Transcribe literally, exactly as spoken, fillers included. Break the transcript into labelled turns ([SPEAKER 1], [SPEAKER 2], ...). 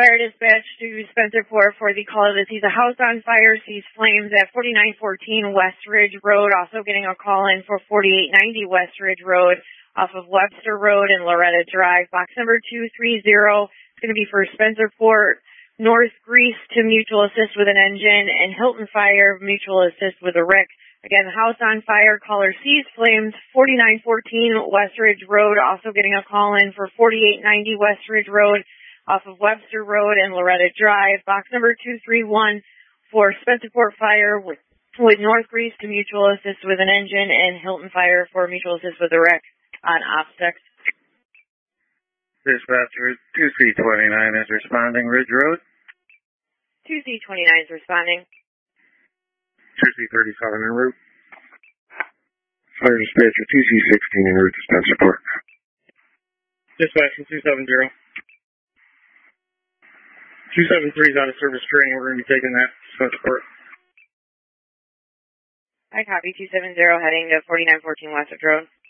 [SPEAKER 1] Fire dispatch to Spencerport for the call that sees a house on fire, sees flames at forty-nine fourteen West Ridge Road. Also getting a call in for forty-eight ninety West Ridge Road off of Webster Road and Loretta Drive. Box number two three zero. It's going to be for Spencerport, North Grease to mutual assist with an engine, and Hilton Fire mutual assist with a wreck. Again, house on fire, caller sees flames, forty-nine fourteen West Ridge Road. Also getting a call in for forty-eight ninety West Ridge Road off of Webster Road and Loretta Drive. Box number two three one for Spencerport Fire with, with North Grease to mutual assist with an engine, and Hilton Fire for mutual assist with a wreck on OPSEC.
[SPEAKER 2] Dispatcher two C twenty-nine is responding, Ridge Road.
[SPEAKER 1] two C twenty-nine is responding.
[SPEAKER 2] two C thirty-seven en route. Fire dispatcher two C sixteen en route to Spencerport.
[SPEAKER 3] Dispatcher two seven zero. two seven three is out of service training. We're going to be taking that to Spencerport.
[SPEAKER 1] I copy two seven zero heading to forty-nine fourteen West Ridge Road.